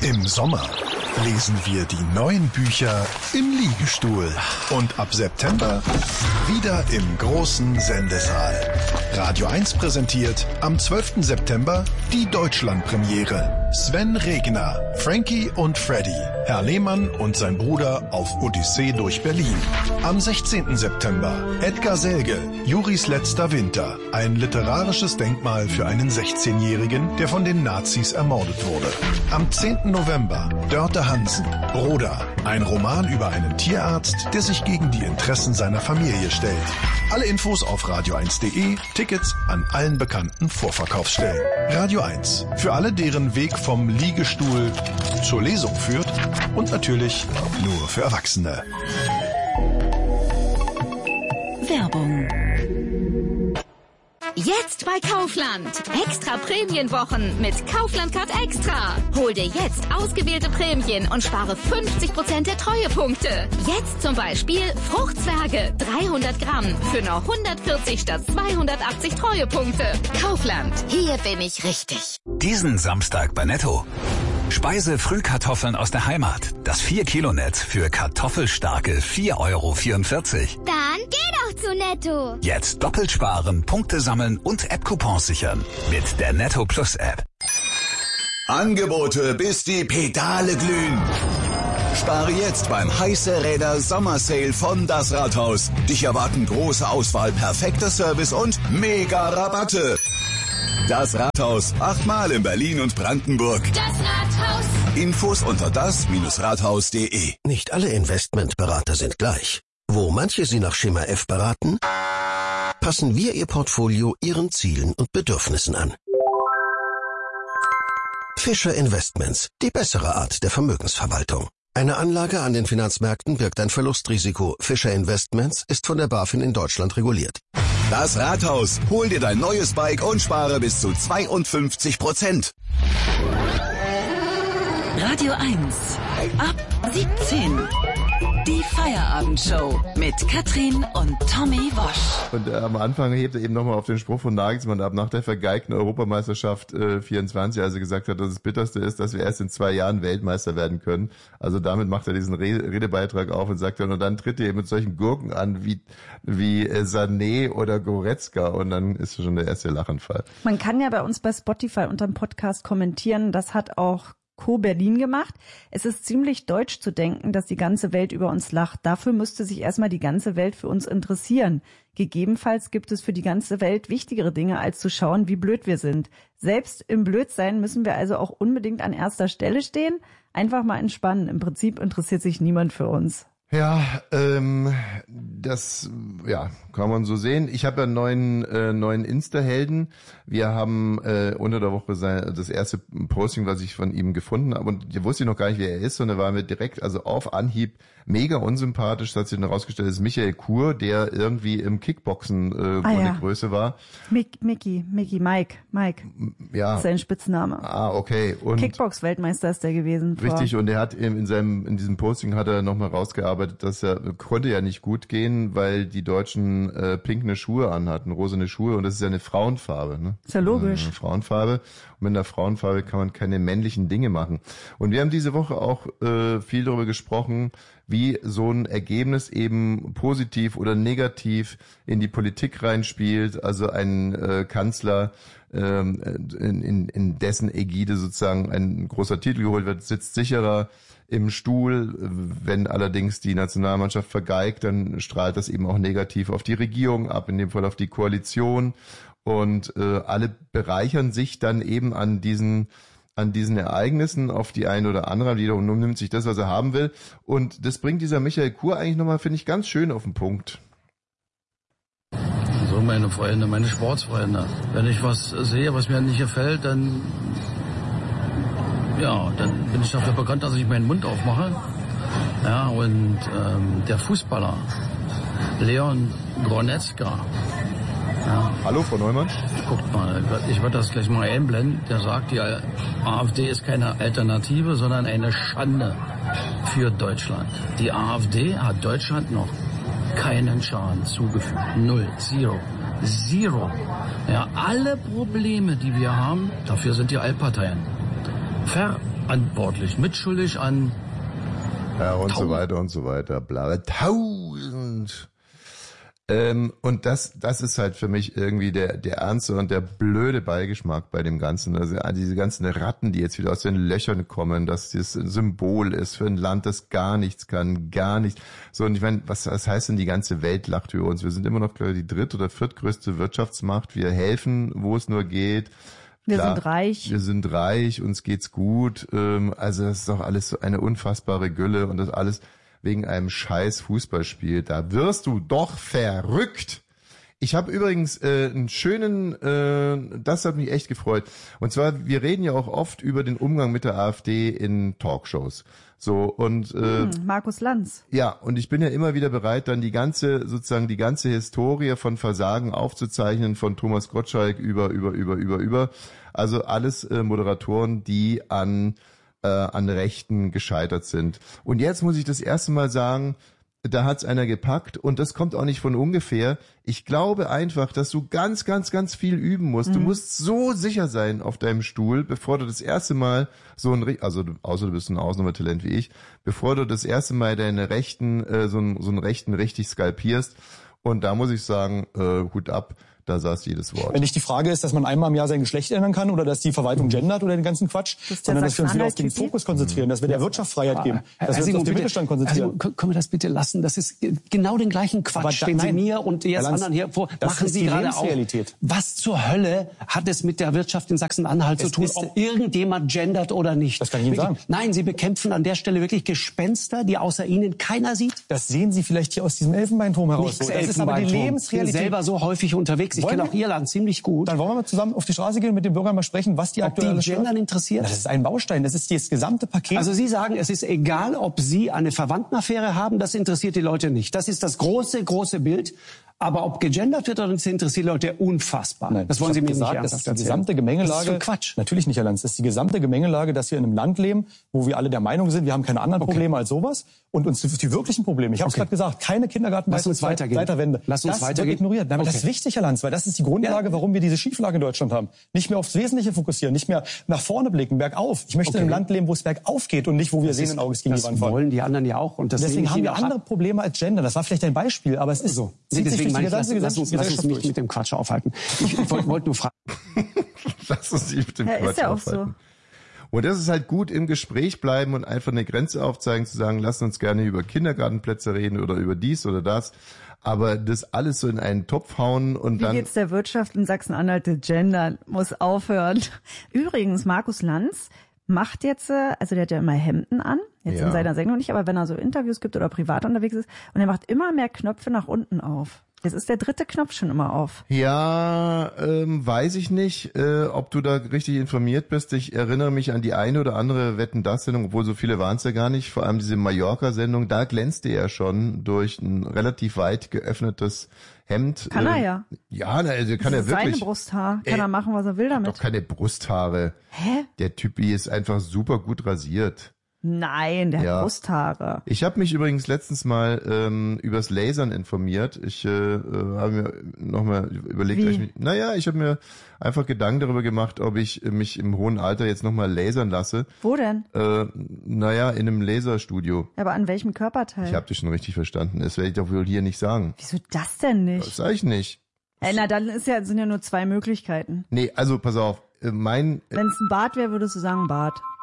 Im Sommer lesen wir die neuen Bücher im Liegestuhl. Und ab September wieder im großen Sendesaal. Radio 1 präsentiert am 12. September die Deutschlandpremiere. Sven Regner, Frankie und Freddy, Herr Lehmann und sein Bruder auf Odyssee durch Berlin. Am 16. September Edgar Selge, Juris letzter Winter. Ein literarisches Denkmal für einen 16-Jährigen, der von den Nazis ermordet wurde. Am 10. November Dörte Hansen, Broda. Ein Roman über einen Tierarzt, der sich gegen die Interessen seiner Familie stellt. Alle Infos auf radio1.de, Tickets an allen bekannten Vorverkaufsstellen. Radio 1, für alle, deren Weg vom Liegestuhl zur Lesung führt und natürlich nur für Erwachsene. Werbung. Jetzt bei Kaufland. Extra Prämienwochen mit Kaufland Card Extra. Hol dir jetzt ausgewählte Prämien und spare 50% der Treuepunkte. Jetzt zum Beispiel Fruchtzwerge 300 Gramm für nur 140 statt 280 Treuepunkte. Kaufland. Hier bin ich richtig. Diesen Samstag bei Netto. Speise-Frühkartoffeln aus der Heimat. Das 4-Kilo-Netz für kartoffelstarke 4,44 €. Dann geh doch zu Netto. Jetzt doppelt sparen, Punkte sammeln und App-Coupons sichern. Mit der Netto Plus App. Angebote, bis die Pedale glühen. Spare jetzt beim Heiße Räder Sommersale von Das Rathaus. Dich erwarten große Auswahl, perfekter Service und mega Rabatte. Das Rathaus, 8-mal in Berlin und Brandenburg. Das Rathaus. Infos unter das-rathaus.de. Nicht alle Investmentberater sind gleich. Wo manche Sie nach Schema F beraten, passen wir Ihr Portfolio Ihren Zielen und Bedürfnissen an. Fischer Investments, die bessere Art der Vermögensverwaltung. Eine Anlage an den Finanzmärkten birgt ein Verlustrisiko. Fischer Investments ist von der BaFin in Deutschland reguliert. Das Rathaus, hol dir dein neues Bike und spare bis zu 52%. Radio 1. Ab 17. Die Feierabendshow mit Katrin und Tommy Wosch. Und am Anfang hebt er eben nochmal auf den Spruch von Nagelsmann ab, nach der vergeigten Europameisterschaft 24, als er gesagt hat, dass das Bitterste ist, dass wir erst in 2 Jahren Weltmeister werden können. Also damit macht er diesen Redebeitrag auf und sagt dann, und dann tritt er eben mit solchen Gurken an wie Sané oder Goretzka, und dann ist schon der erste Lachanfall. Man kann ja bei uns bei Spotify unterm Podcast kommentieren, das hat auch Co. Berlin gemacht. Es ist ziemlich deutsch zu denken, dass die ganze Welt über uns lacht. Dafür müsste sich erstmal die ganze Welt für uns interessieren. Gegebenenfalls gibt es für die ganze Welt wichtigere Dinge, als zu schauen, wie blöd wir sind. Selbst im Blödsein müssen wir also auch unbedingt an erster Stelle stehen. Einfach mal entspannen. Im Prinzip interessiert sich niemand für uns. Ja, das kann man so sehen. Ich habe ja einen neuen Insta-Helden. Wir haben unter der Woche das erste Posting, was ich von ihm gefunden habe, und ich wusste noch gar nicht, wer er ist, sondern war mir direkt, also auf Anhieb, mega unsympathisch. Das hat sich dann herausgestellt, das ist Michael Kur, der irgendwie im Kickboxen eine Größe war. Mike. Ja. Ist sein Spitzname. Ah, okay. Und Kickbox-Weltmeister ist der gewesen. Richtig, und er hat in diesem Posting hat er nochmal rausgearbeitet, dass er konnte ja nicht gut gehen, weil die Deutschen pinkne Schuhe anhatten, rosene Schuhe, und das ist ja eine Frauenfarbe. Ne? Ist ja logisch. Eine Frauenfarbe. Und mit einer Frauenfarbe kann man keine männlichen Dinge machen. Und wir haben diese Woche auch viel darüber gesprochen, wie so ein Ergebnis eben positiv oder negativ in die Politik reinspielt. Also ein Kanzler, in dessen Ägide sozusagen ein großer Titel geholt wird, sitzt sicherer im Stuhl. Wenn allerdings die Nationalmannschaft vergeigt, dann strahlt das eben auch negativ auf die Regierung ab, in dem Fall auf die Koalition. Und alle bereichern sich dann eben an diesen Ereignissen auf die eine oder andere. Jeder nimmt sich das, was er haben will. Und das bringt dieser Michael Kur eigentlich nochmal, finde ich, ganz schön auf den Punkt. So, meine Freunde, meine Sportsfreunde. Wenn ich was sehe, was mir nicht gefällt, dann bin ich dafür bekannt, dass ich meinen Mund aufmache. Ja, und der Fußballer Leon Goretzka. Ja. Hallo, Frau Neumann. Guckt mal, ich werde das gleich mal einblenden. Der sagt, die AfD ist keine Alternative, sondern eine Schande für Deutschland. Die AfD hat Deutschland noch keinen Schaden zugefügt. Null, zero. Ja, alle Probleme, die wir haben, dafür sind die Altparteien verantwortlich, mitschuldig an ja, und so weiter und so weiter. Bla, 1000. Und das ist halt für mich irgendwie der ernste und der blöde Beigeschmack bei dem Ganzen. Also diese ganzen Ratten, die jetzt wieder aus den Löchern kommen, dass das ein Symbol ist für ein Land, das gar nichts kann, gar nichts. So, und ich meine, was heißt denn, die ganze Welt lacht über uns? Wir sind immer noch, glaube ich, die dritt- oder viertgrößte Wirtschaftsmacht. Wir helfen, wo es nur geht. Wir sind reich. Wir sind reich, uns geht's gut. Also das ist doch alles so eine unfassbare Gülle und das alles wegen einem scheiß Fußballspiel. Da wirst du doch verrückt. Ich habe übrigens einen schönen, das hat mich echt gefreut. Und zwar, wir reden ja auch oft über den Umgang mit der AfD in Talkshows. So und Markus Lanz. Ja, und ich bin ja immer wieder bereit, dann die ganze Historie von Versagen aufzuzeichnen, von Thomas Gottschalk über. Also alles Moderatoren, die an Rechten gescheitert sind. Und jetzt muss ich das erste Mal sagen, da hat's einer gepackt und das kommt auch nicht von ungefähr. Ich glaube einfach, dass du ganz, ganz, ganz viel üben musst. Du musst so sicher sein auf deinem Stuhl, bevor du das erste Mal außer du bist ein Ausnahmetalent wie ich, bevor du das erste Mal deine Rechten, so einen Rechten richtig skalpierst. Und da muss ich sagen, Hut ab. Da saß jedes Wort. Wenn nicht die Frage ist, dass man einmal im Jahr sein Geschlecht ändern kann oder dass die Verwaltung gendert oder den ganzen Quatsch, sondern dass wir uns wieder auf den Fokus konzentrieren, dass wir der Wirtschaft Freiheit geben, dass wir uns auf den Mittelstand konzentrieren. Also, können wir das bitte lassen? Das ist genau den gleichen Quatsch, den Sie mir und jetzt anderen hier vor machen Sie gerade auch. Was zur Hölle hat es mit der Wirtschaft in Sachsen-Anhalt zu tun, ob irgendjemand gendert oder nicht? Das kann ich Ihnen sagen. Nein, Sie bekämpfen an der Stelle wirklich Gespenster, die außer Ihnen keiner sieht. Das sehen Sie vielleicht hier aus diesem Elfenbeinturm heraus. Das ist aber die Lebensrealität. Ich bin selber so häufig unterwegs. Ich kenne auch Ihr Land ziemlich gut. Dann wollen wir mal zusammen auf die Straße gehen und mit den Bürgern mal sprechen, was die aktuell Gendern interessiert. Das ist ein Baustein, das ist das gesamte Paket. Also Sie sagen, es ist egal, ob Sie eine Verwandtenaffäre haben, das interessiert die Leute nicht. Das ist das große Bild. Aber ob gegendert wird oder nicht, interessiert die Leute unfassbar. Nein, das wollen Sie mir nicht sagen. Das ist die gesamte Gemengelage. Das ist so Quatsch. Natürlich nicht, Herr Lanz. Das ist die gesamte Gemengelage, dass wir in einem Land leben, wo wir alle der Meinung sind, wir haben keine anderen Probleme als sowas. Und uns die wirklichen Probleme. Ich habe es gerade gesagt, keine Kindergartenbeiträge seit Wende. Lass uns weitergehen. Wird ignoriert. Aber das ist wichtig, Herr Lanz, weil das ist die Grundlage, warum wir diese Schieflage in Deutschland haben. Nicht mehr aufs Wesentliche fokussieren, nicht mehr nach vorne blicken, bergauf. Ich möchte in einem Land leben, wo es bergauf geht und nicht, wo wir sehen, ein Auges gegen die Wand fahren. Das wollen die anderen ja auch. Und deswegen haben wir andere Probleme als Gender. Das war vielleicht ein Beispiel, aber es ist so. Deswegen meine ich, lass uns nicht mit dem Quatsch aufhalten. Ich wollte nur fragen. Lass uns nicht mit dem Quatsch aufhalten. Und das ist halt gut, im Gespräch bleiben und einfach eine Grenze aufzeigen, zu sagen, lass uns gerne über Kindergartenplätze reden oder über dies oder das. Aber das alles so in einen Topf hauen und dann... Wie geht's der Wirtschaft in Sachsen-Anhalt? Gendern muss aufhören. Übrigens, Markus Lanz macht jetzt, also der hat ja immer Hemden an, jetzt in seiner Sendung nicht, aber wenn er so Interviews gibt oder privat unterwegs ist, und er macht immer mehr Knöpfe nach unten auf. Jetzt ist der dritte Knopf schon immer auf. Ja, weiß ich nicht, ob du da richtig informiert bist. Ich erinnere mich an die eine oder andere Wetten-dass-Sendung, obwohl so viele waren es ja gar nicht. Vor allem diese Mallorca-Sendung, da glänzte er schon durch ein relativ weit geöffnetes Hemd. Kann er ja. Ja, also kann er wirklich. Seine Brusthaar, kann er machen, was er will damit. Doch keine Brusthaare. Hä? Der Typi ist einfach super gut rasiert. Nein, der hat Brusthaare. Ich habe mich übrigens letztens mal übers Lasern informiert. Ich habe mir nochmal überlegt, ich habe mir einfach Gedanken darüber gemacht, ob ich mich im hohen Alter jetzt nochmal lasern lasse. Wo denn? In einem Laserstudio. Aber an welchem Körperteil? Ich habe dich schon richtig verstanden. Das werde ich doch wohl hier nicht sagen. Wieso das denn nicht? Das sage ich nicht. Na, dann sind ja nur zwei Möglichkeiten. Nee, also pass auf. Wenn es ein Bart wäre, würdest du sagen Bart.